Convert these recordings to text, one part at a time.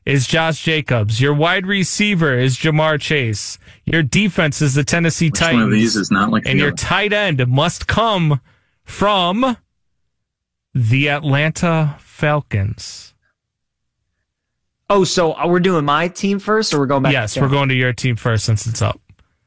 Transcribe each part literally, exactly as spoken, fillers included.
is Josh Jacobs. Your wide receiver is Jamar Chase. Your defense is the Tennessee Which Titans. One of these is not like and your other? tight end must come from the Atlanta Falcons. Oh, so we're doing my team first, or we're going back? Yes, to we're going to your team first since it's up.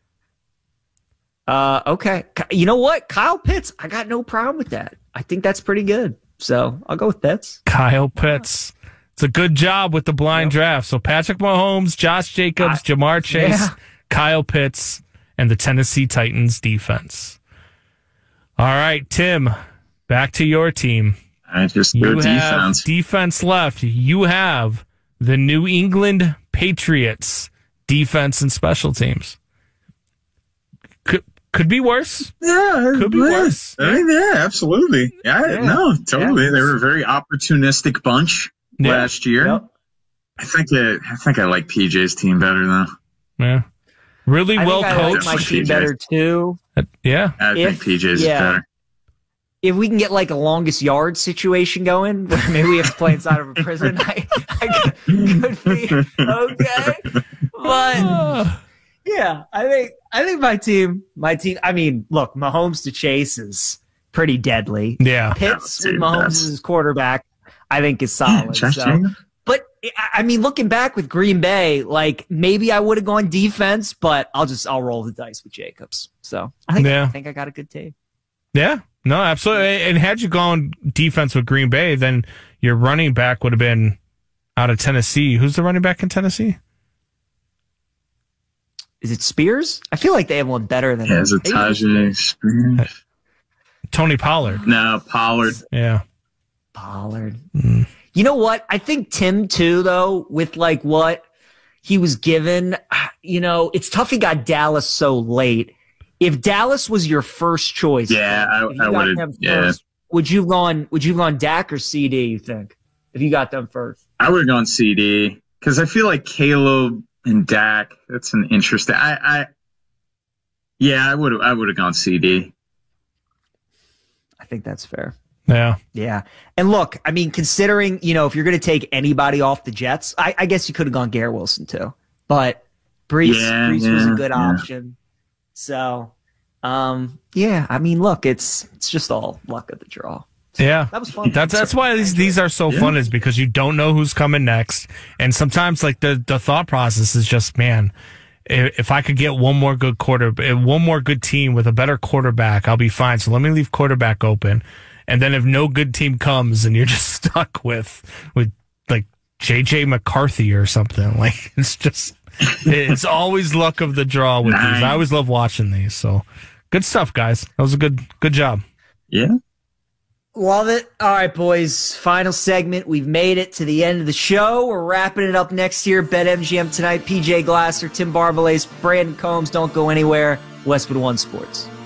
Uh, okay. You know what? Kyle Pitts, I got no problem with that. I think that's pretty good. So I'll go with Pitts. Kyle Pitts. It's a good job with the blind yep. draft. So Patrick Mahomes, Josh Jacobs, I, Jamar Chase, yeah. Kyle Pitts, and the Tennessee Titans defense. All right, Tim, back to your team. I just you have defense. defense left. You have the New England Patriots defense and special teams. Could could be worse. Yeah, could be yeah. worse. I mean, yeah, absolutely. Yeah, yeah. no, totally. Yeah. They were a very opportunistic bunch yeah. last year. Yep. I think it, I think I like P J's team better though. Yeah, really I well think I coached. like my team P J's. better too. Uh, yeah, I if, think P J's yeah. is better. If we can get like a longest yard situation going, where maybe we have to play inside of a prison, I, I could be okay. But yeah, I think I think my team, my team. I mean, look, Mahomes to Chase is pretty deadly. Yeah, Pitts yeah, with Mahomes that's... as his quarterback, I think is solid. Yeah, so. But I mean, looking back with Green Bay, like maybe I would have gone defense, but I'll just I'll roll the dice with Jacobs. So I think yeah. I think I got a good team. Yeah. No, absolutely. And had you gone defense with Green Bay, then your running back would have been out of Tennessee. Who's the running back in Tennessee? Is it Spears? I feel like they have one better than yeah, is it Tajay Spears? Tony Pollard. No, Pollard. Yeah. Pollard. Mm. You know what? I think Tim too, though, with like what he was given, you know, it's tough he got Dallas so late. If Dallas was your first choice, yeah, I, I would have. Yeah. Would you have gone? Would you have gone Dak or C D? You think if you got them first? I would have gone C D because I feel like Caleb and Dak. That's an interesting. I, I yeah, I would have. I would have gone C D. I think that's fair. Yeah, yeah. And look, I mean, considering you know if you're going to take anybody off the Jets, I, I guess you could have gone Garrett Wilson too. But Brees, yeah, Brees yeah, was a good yeah. option. So, um, yeah, I mean, look, it's it's just all luck of the draw. So yeah, that was fun. That's that's why these these are so yeah. fun is because you don't know who's coming next, and sometimes like the the thought process is just man, if, if I could get one more good quarter, one more good team with a better quarterback, I'll be fine. So let me leave quarterback open, and then if no good team comes, and you're just stuck with with like J J McCarthy or something, like it's just. It's always luck of the draw with Nine. these. I always love watching these. So good stuff, guys. That was a good good job. Yeah. Love it. All right, boys. Final segment. We've made it to the end of the show. We're wrapping it up next year. BetMGM tonight. P J Glasser, Tim Barbalace, Brandon Combs. Don't go anywhere. Westwood One Sports.